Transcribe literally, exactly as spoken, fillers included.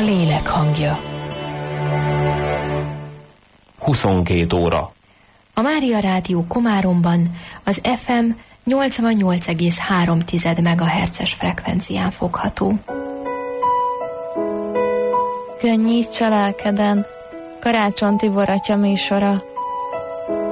lélek hangja. huszonkét óra. A Mária Rádió Komáromban az ef em nyolcvannyolc egész három megahertzes frekvencián fogható. Könnyíts a lelkeden, Karácsony Tibor atya műsora.